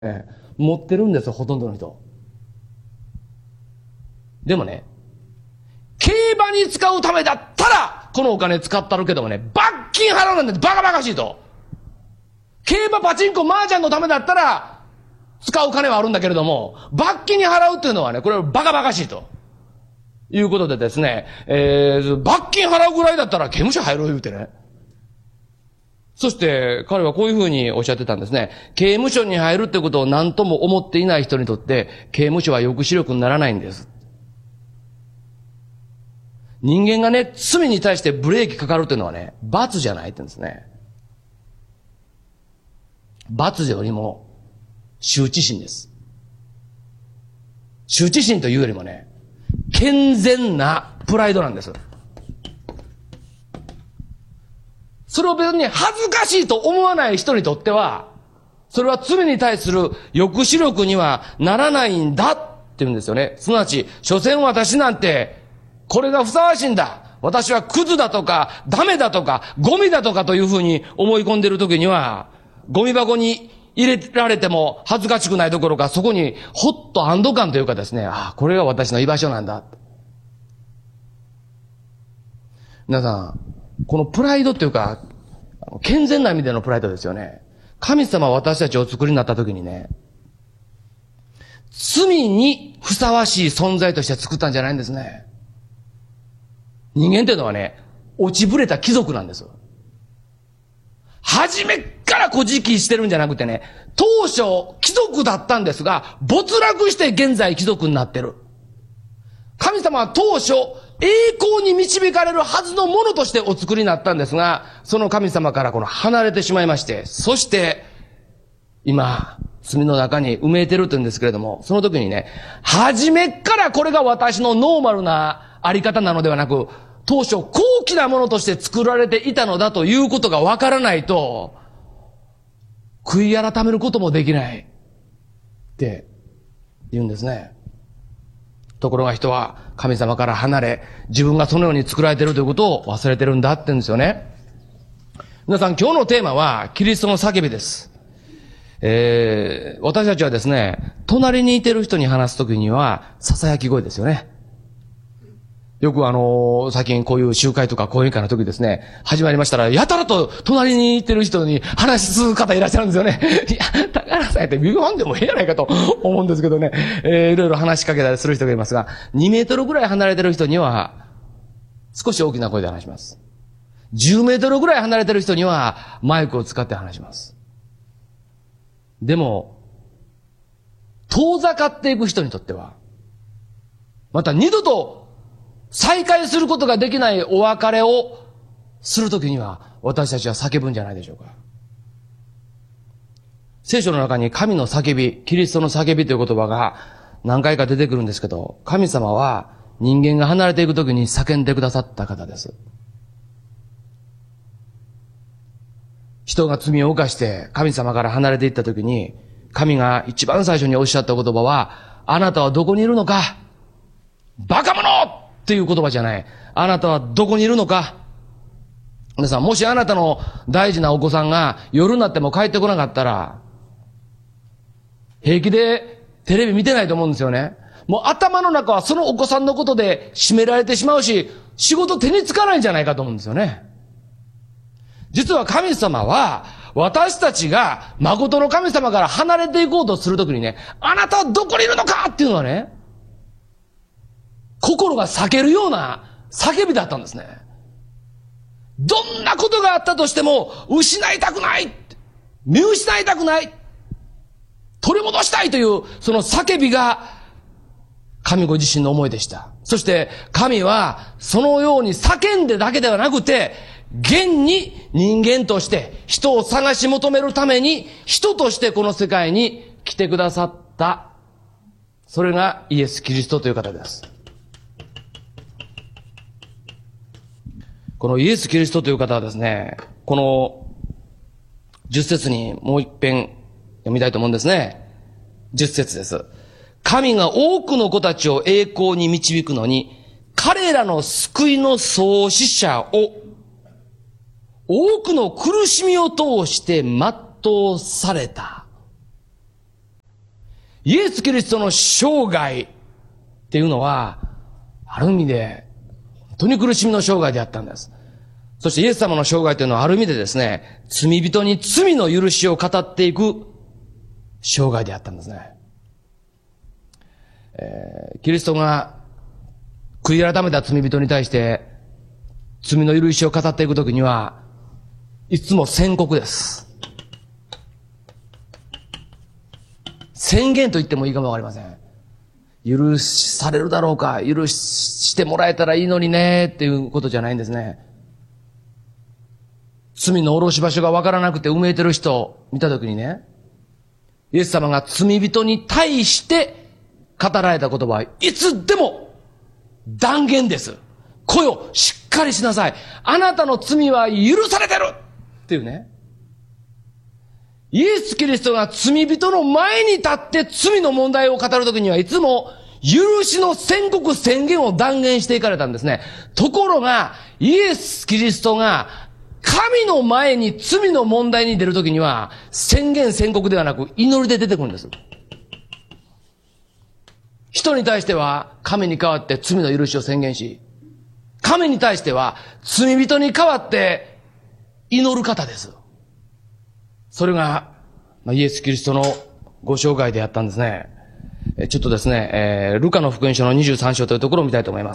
持ってるんですよ、ほとんどの人。でもね、競馬に使うためだったら、このお金使ったるけどもね、罰金払うなんてバカバカしいと。競馬、パチンコ、麻雀のためだったら、使う金はあるんだけれども、罰金に払うっていうのはね、これはバカバカしいと。いうことでですね、罰金払うぐらいだったら刑務所入ろう言うてね。そして彼はこういうふうにおっしゃってたんですね。刑務所に入るってことを何とも思っていない人にとって、刑務所は抑止力にならないんです。人間がね、罪に対してブレーキかかるっていうのはね、罰じゃないって言うんですね。罰よりも、羞恥心です。羞恥心というよりもね、健全なプライドなんです。それを別に恥ずかしいと思わない人にとっては、それは罪に対する抑止力にはならないんだって言うんですよね。すなわち、所詮私なんて、これがふさわしいんだ。私はクズだとか、ダメだとか、ゴミだとかというふうに思い込んでいるときには、ゴミ箱に入れられても恥ずかしくないどころか、そこにほっと安堵感というかですね、ああ、これが私の居場所なんだ。皆さん、このプライドというか、健全な意味でのプライドですよね。神様は私たちをお作りになった時にね、罪にふさわしい存在として作ったんじゃないんですね。人間というのはね、落ちぶれた貴族なんです。初めからこじきしてるんじゃなくてね、当初貴族だったんですが、没落して現在貴族になってる。神様は当初、栄光に導かれるはずのものとしてお作りになったんですが、その神様から離れてしまいまして、そして、今、罪の中に埋めてると言うんですけれども、その時にね、初めからこれが私のノーマルなあり方なのではなく、当初高貴なものとして作られていたのだということがわからないと、悔い改めることもできないって言うんですね。ところが人は神様から離れ、自分がそのように作られているということを忘れてるんだって言うんですよね。皆さん、今日のテーマはキリストの叫びです。私たちはですね、隣にいてる人に話すときには、囁き声ですよね。よく最近こういう集会とか講演会の時ですね、始まりましたら、やたらと隣にいてる人に話す方いらっしゃるんですよね。いや、高原さんやってビューンでもええやないかと思うんですけどね、いろいろ話しかけたりする人がいますが、2メートルぐらい離れてる人には、少し大きな声で話します。10メートルぐらい離れてる人には、マイクを使って話します。でも、遠ざかっていく人にとっては、また二度と再会することができないお別れをするときには、私たちは叫ぶんじゃないでしょうか。聖書の中に神の叫び、キリストの叫びという言葉が何回か出てくるんですけど、神様は人間が離れていくときに叫んでくださった方です。人が罪を犯して神様から離れていったときに、神が一番最初におっしゃった言葉は、あなたはどこにいるのか、バカ者っていう言葉じゃない。あなたはどこにいるのか。皆さん、もしあなたの大事なお子さんが夜になっても帰ってこなかったら、平気でテレビ見てないと思うんですよね。もう頭の中はそのお子さんのことで占められてしまうし、仕事手につかないんじゃないかと思うんですよね。実は神様は、私たちが誠の神様から離れていこうとするときにね、あなたはどこにいるのかっていうのはね、心が裂けるような叫びだったんですね。どんなことがあったとしても失いたくない、見失いたくない、取り戻したいというその叫びが神ご自身の思いでした。そして神はそのように叫んでだけではなくて、現に人間として人を探し求めるために人としてこの世界に来てくださった。それがイエス・キリストという方です。このイエス・キリストという方はですね、この10節にもう一遍読みたいと思うんですね。10節です。神が多くの子たちを栄光に導くのに、彼らの救いの創始者を多くの苦しみを通して全うされた。 イエス・キリストの生涯っていうのは、ある意味で、本当に苦しみの生涯であったんです。そしてイエス様の生涯というのはある意味でですね、罪人に罪の許しを語っていく生涯であったんですね。キリストが悔い改めた罪人に対して罪の許しを語っていくときには、いつも宣告です。宣言と言ってもいいかもわかりません。許されるだろうか、許してもらえたらいいのにね、っていうことじゃないんですね。罪の下ろし場所がわからなくて埋めてる人を見たときにね、イエス様が罪人に対して語られた言葉はいつでも断言です。声をしっかりしなさい。あなたの罪は許されてるっていうね。イエス・キリストが罪人の前に立って罪の問題を語るときにはいつも許しの宣告宣言を断言していかれたんですね。ところが、イエス・キリストが神の前に罪の問題に出るときには宣言宣告ではなく祈りで出てくるんです。人に対しては神に代わって罪の許しを宣言し、神に対しては罪人に代わって祈る方です。それが、イエス・キリストのご生涯であったんですね。ちょっとですね、ルカの福音書の23章というところを見たいと思います。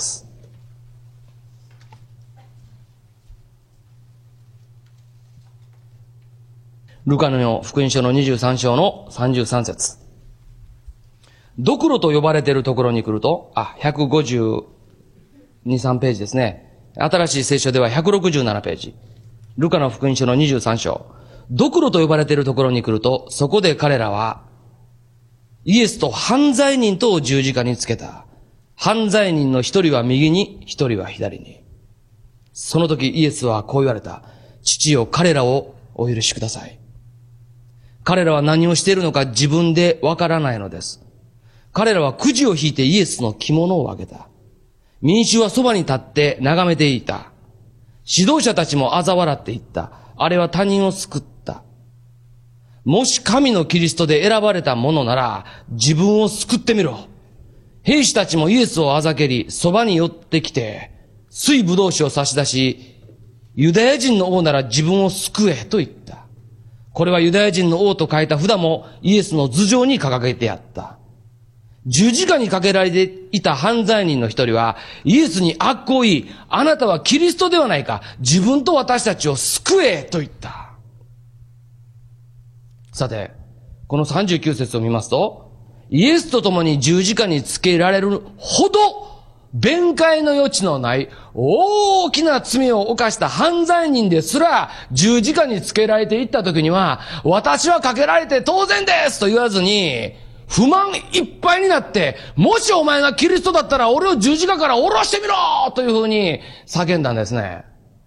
ルカの福音書の23章の33節。ドクロと呼ばれているところに来ると、152、3ページですね。新しい聖書では167ページ。ルカの福音書の23章。ドクロと呼ばれているところに来ると、そこで彼らは、イエスと犯罪人とを十字架につけた。犯罪人の一人は右に、一人は左に。その時イエスはこう言われた。父よ、彼らをお許しください。彼らは何をしているのか自分でわからないのです。彼らはくじを引いてイエスの着物をあげた。民衆はそばに立って眺めていた。指導者たちも嘲笑っていった。あれは他人を救った。もし神のキリストで選ばれたものなら自分を救ってみろ。兵士たちもイエスをあざけり、そばに寄ってきて、水ぶどう酒を差し出し、ユダヤ人の王なら自分を救えと言った。これはユダヤ人の王と書いた札もイエスの頭上に掲げてあった。十字架にかけられていた犯罪人の一人は、イエスにあっこを言い、あなたはキリストではないか、自分と私たちを救えと言った。さて、この39節を見ますと、イエスと共に十字架につけられるほど、弁解の余地のない大きな罪を犯した犯罪人ですら十字架につけられていった時には、私はかけられて当然ですと言わずに、不満いっぱいになって、もしお前がキリストだったら俺を十字架から下ろしてみろというふうに叫んだんですね。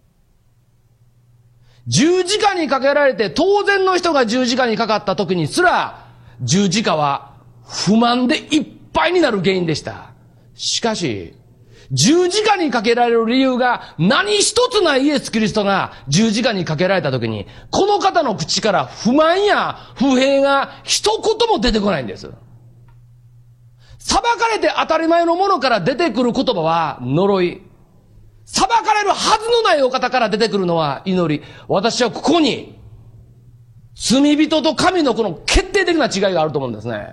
十字架にかけられて当然の人が十字架にかかった時にすら、十字架は不満でいっぱいになる原因でした。しかし、十字架にかけられる理由が何一つないイエス・キリストが十字架にかけられた時に、この方の口から不満や不平が一言も出てこないんです。裁かれて当たり前のものから出てくる言葉は呪い。裁かれるはずのないお方から出てくるのは祈り。私はここに罪人と神のこの決定的な違いがあると思うんですね。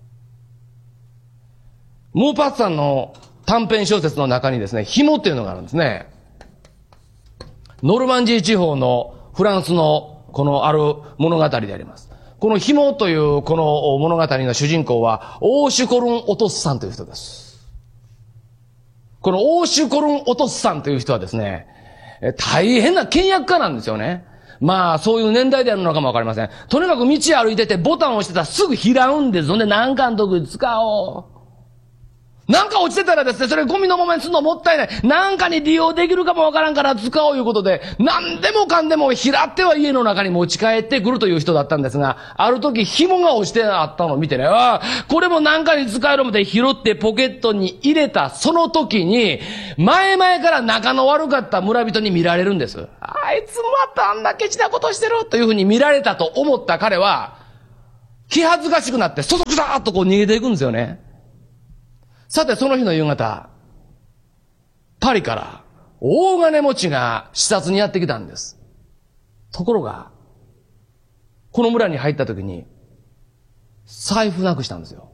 モーパッツさんの短編小説の中にですね、紐っていうのがあるんですね。ノルマンジー地方のフランスのこのある物語であります。この紐というこの物語の主人公はオーシュコルン・オトスさんという人です。このオーシュコルン・オトスさんという人はですね、大変な倹約家なんですよね。まあ、そういう年代であるのかもわかりません。とにかく道歩いててボタンを押してたらすぐ拾うんです。ほんで何かのとこに使おう。なんか落ちてたらですね、それゴミのままにするのもったいない。なんかに利用できるかもわからんから使おういうことで、何でもかんでも拾っては家の中に持ち帰ってくるという人だったんですが、ある時紐が落ちてあったのを見てね、これもなんかに使えるので拾ってポケットに入れたその時に、前々から仲の悪かった村人に見られるんです。あいつまたあんなケチなことしてるというふうに見られたと思った彼は、気恥ずかしくなってそそくくだーっとこう逃げていくんですよね。さて、その日の夕方、パリから大金持ちが視察にやってきたんです。ところが、この村に入った時に、財布なくしたんですよ。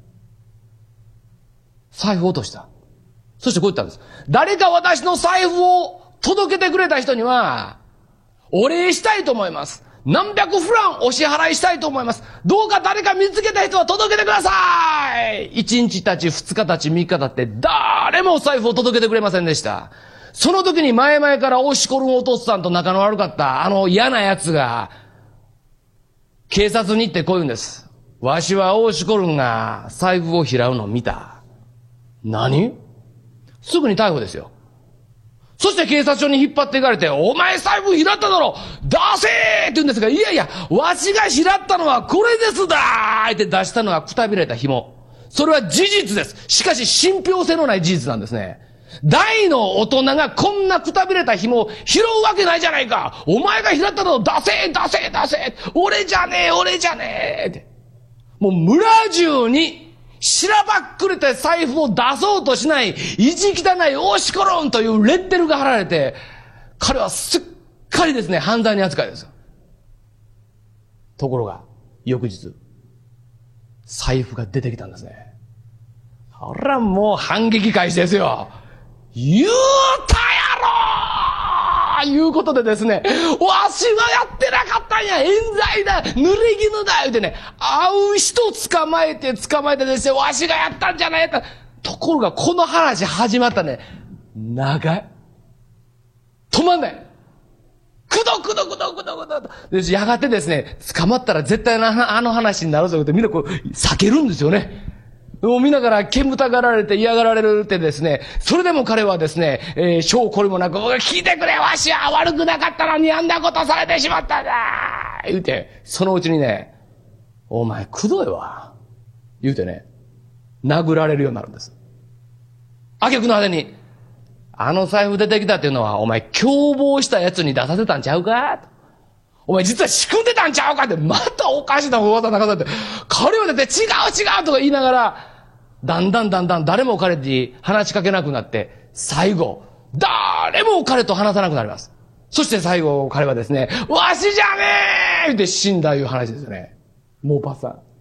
財布落とした。そしてこう言ったんです。誰か私の財布を届けてくれた人には、お礼したいと思います。何百フランお支払いしたいと思います。どうか誰か見つけた人は届けてください。1日たち、2日たち、3日経って誰もお財布を届けてくれませんでした。その時に前々から押し込るお父さんと仲の悪かったあの嫌な奴が警察に行ってこう言うんです。わしは押し込るんが財布を拾うのを見た。何？すぐに逮捕ですよ。そして警察署に引っ張っていかれて、お前財布拾っただろ出せーって言うんですが、いやいや、わしが拾ったのはこれですだーって出したのはくたびれた紐。それは事実です。しかし信憑性のない事実なんですね。大の大人がこんなくたびれた紐を拾うわけないじゃないか。お前が拾ったのを出せ出せ出せ。俺じゃねえ俺じゃねえって。もう村中にしらばっくれて財布を出そうとしない意地汚い押しコロンというレッテルが貼られて、彼はすっかりですね、犯罪に扱いです。ところが、翌日、財布が出てきたんですね。ほらもう反撃開始ですよ。言うたやろいうことでですね、わしはやってなかったんや、冤罪だ、濡れ衣だ、言うてね、会う人捕まえてですね、わしがやったんじゃないか。ところがこの話始まったね、長い。止まんない。くどくどくどくどくどと。で、やがてですね、捕まったら絶対あの話になるぞってみんなこう、避けるんですよね。もう見ながら煙たがられて嫌がられるってですね、それでも彼はですね、証拠りもなく、聞いてくれ、わしは悪くなかったのにあんなことされてしまったんだ言うて、そのうちにね、お前くどいわ言うてね、殴られるようになるんです。挙句の果てに、あの財布出てきたっていうのは、お前共謀したやつに出させたんちゃうかお前実は仕組んでたんちゃうかって、またおかしな噂流されて、彼はだって違う違うとか言いながら、だんだん誰も彼に話しかけなくなって、最後、誰も彼と話さなくなります。そして最後彼はですね、わしじゃねーって死んだいう話ですよね。もうパさん。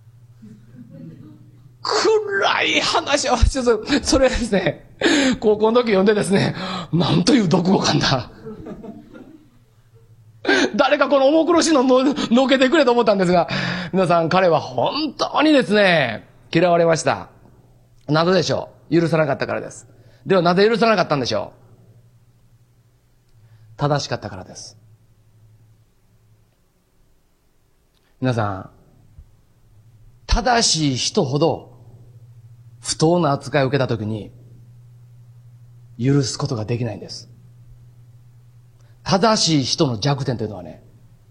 暗い話は、それですね、高校の時読んでですね、なんという読後感だ。誰かこの重苦しいののけてくれと思ったんですが、皆さん彼は本当にですね、嫌われました。なぜでしょう？許さなかったからです。ではなぜ許さなかったんでしょう？正しかったからです。皆さん、正しい人ほど不当な扱いを受けたときに許すことができないんです。正しい人の弱点というのはね、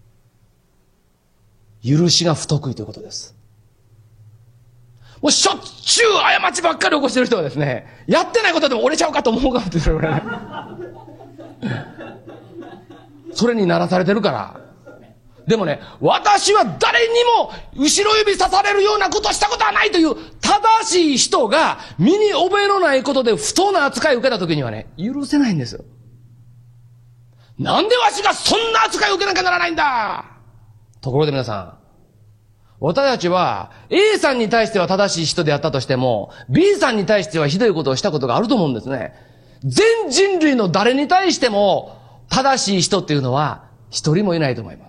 許しが不得意ということです。もうしょっちゅう過ちばっかり起こしてる人はですね、やってないことでも折れちゃうかと思うかもって言ってるからね。それにならされてるから。でもね、私は誰にも後ろ指さされるようなことをしたことはないという正しい人が身に覚えのないことで不当な扱いを受けたときにはね、許せないんですよ。なんでわしがそんな扱いを受けなきゃならないんだ。ところで皆さん、私たちは A さんに対しては正しい人であったとしても B さんに対してはひどいことをしたことがあると思うんですね。全人類の誰に対しても正しい人っていうのは一人もいないと思います。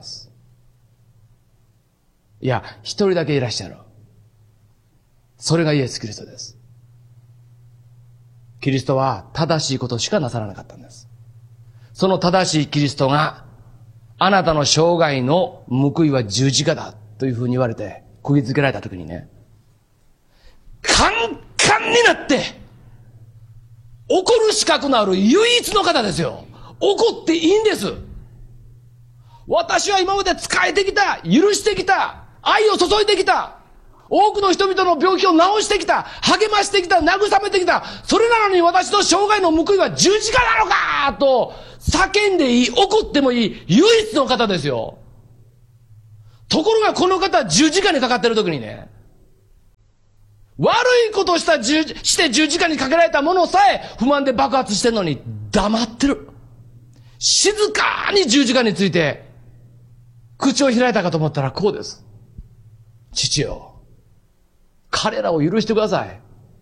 いや、一人だけいらっしゃる。それがイエス・キリストです。キリストは正しいことしかなさらなかったんです。その正しいキリストがあなたの生涯の報いは十字架だというふうに言われて釘付けられたときにね、カンカンになって怒る資格のある唯一の方ですよ。怒っていいんです。私は今まで仕えてきた、許してきた、愛を注いできた、多くの人々の病気を治してきた、励ましてきた、慰めてきた、それなのに私の生涯の報いは十字架なのかと叫んでいい、怒ってもいい唯一の方ですよ。ところがこの方十字架にかかってる時にね、 ことして十字架にかけられたものさえ不満で爆発してるのに黙ってる。静かに十字架について口を開いたかと思ったらこうです。父よ、彼らを許してください。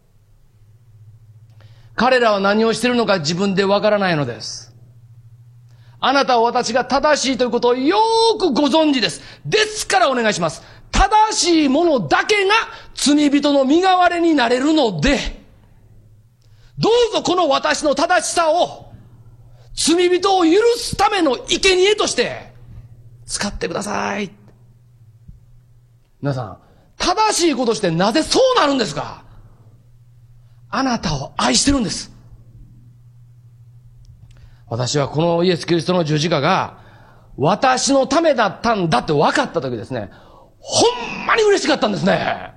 彼らは何をしているのか自分でわからないのです。あなたは私が正しいということをよーくご存知です。ですからお願いします。正しいものだけが罪人の身代わりになれるので、どうぞこの私の正しさを罪人を許すための生贄として使ってください。皆さん、正しいことしてなぜそうなるんですか？あなたを愛してるんです。私はこのイエス・キリストの十字架が私のためだったんだって分かった時ですね、ほんまに嬉しかったんですね。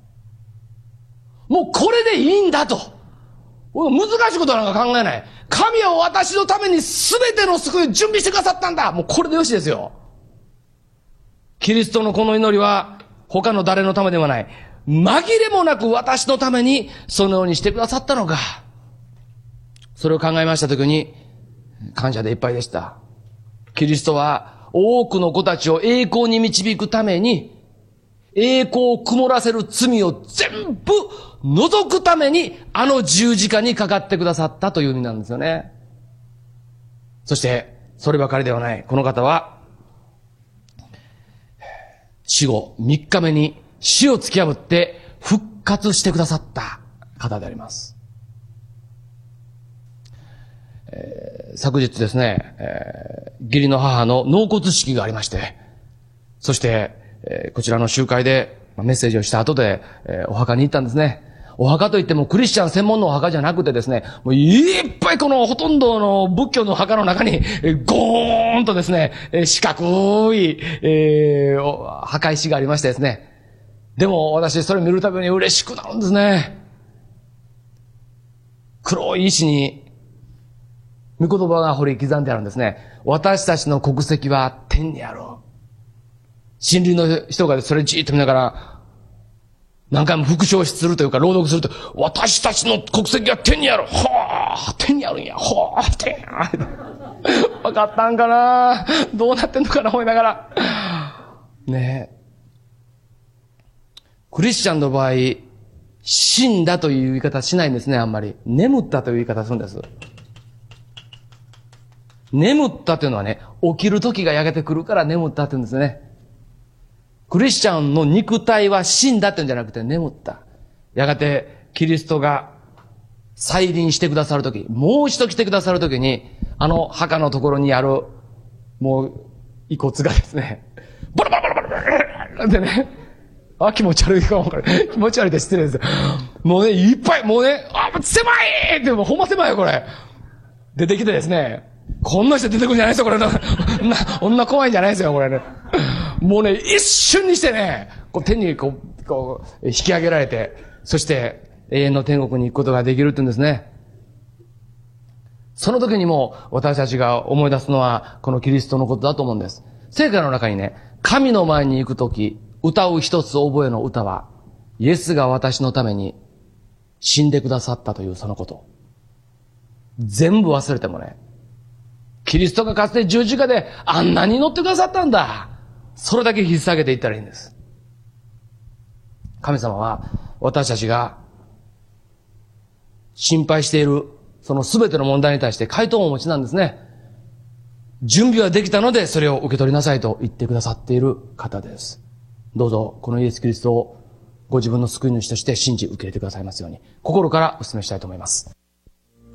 もうこれでいいんだと。難しいことなんか考えない。神は私のために全ての救いを準備してくださったんだ。もうこれでよしですよ。キリストのこの祈りは他の誰のためではない。紛れもなく私のためにそのようにしてくださったのか。それを考えましたときに感謝でいっぱいでした。キリストは多くの子たちを栄光に導くために、栄光を曇らせる罪を全部除くためにあの十字架にかかってくださったという意味なんですよね。そしてそればかりではない。この方は死後3日目に死を突き破って復活してくださった方であります。昨日ですね、義理の母の納骨式がありまして、そして、こちらの集会でメッセージをした後で、お墓に行ったんですね。お墓といってもクリスチャン専門のお墓じゃなくてですね、もういっぱいこのほとんどの仏教の墓の中に、ゴーンとですね、四角い、墓石がありましてですね。でも私それ見るたびに嬉しくなるんですね。黒い石に御言葉が彫り刻んであるんですね。私たちの国籍は天にある。親隣の人がそれじーっと見ながら、何回も復唱するというか朗読すると、私たちの国籍は天にある。はあ、天にあるんや。はあ、天にある。わかったんかな、どうなってんのかな思いながら。ねえ。クリスチャンの場合、死んだという言い方しないんですね、あんまり。眠ったという言い方するんです。眠ったというのはね、起きる時がやがて来るから眠ったって言うんですね。クリスチャンの肉体は死んだって言うんじゃなくて眠った。やがてキリストが再臨してくださる時、もう一度来てくださる時に、あの墓のところにある、もう遺骨がですね、バラバラバラバラってね、気持ち悪いかもこれ。気持ち悪いって失礼です。もうね、いっぱい、もうね、狭いって、もうほんま狭いよ、これ。出てきてですね、こんな人出てくるんじゃないですよ、これ。こんな怖いんじゃないですよ、これね。もうね、一瞬にしてね、天に引き上げられて、そして永遠の天国に行くことができるって言うんですね。その時にも私たちが思い出すのは、このキリストのことだと思うんです。聖歌の中にね、神の前に行くとき、歌う一つ覚えの歌は、イエスが私のために死んでくださったというそのこと。全部忘れてもね、キリストがかつて十字架であんなに乗ってくださったんだ。それだけ引っ提げていったらいいんです。神様は私たちが心配しているその全ての問題に対して回答をお持ちなんですね。準備はできたのでそれを受け取りなさいと言ってくださっている方です。どうぞこのイエス・キリストをご自分の救い主として信じ受け入れてくださいますように心からお勧めしたいと思います。